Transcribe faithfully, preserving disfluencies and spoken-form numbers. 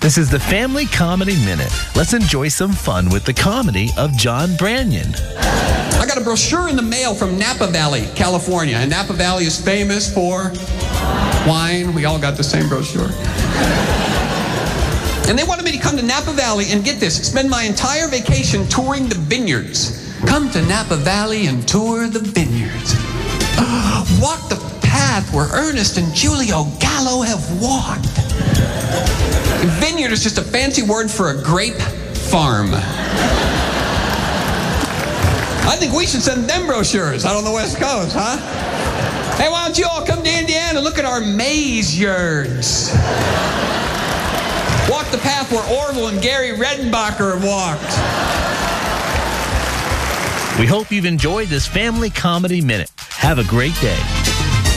This is the Family Comedy Minute. Let's enjoy some fun with the comedy of John Branyan. I got a brochure in the mail from Napa Valley, California. And Napa Valley is famous for wine. We all got the same brochure. And they wanted me to come to Napa Valley and get this, spend my entire vacation touring the vineyards. Come to Napa Valley and tour the vineyards. Walk the path where Ernest and Julio Gallo have walked. Vineyard is just a fancy word for a grape farm. I think we should send them brochures out on the West Coast, huh? Hey, why don't you all come to Indiana and look at our maize yards? Walk the path where Orville and Gary Redenbacher have walked. We hope you've enjoyed this Family Comedy Minute. Have a great day.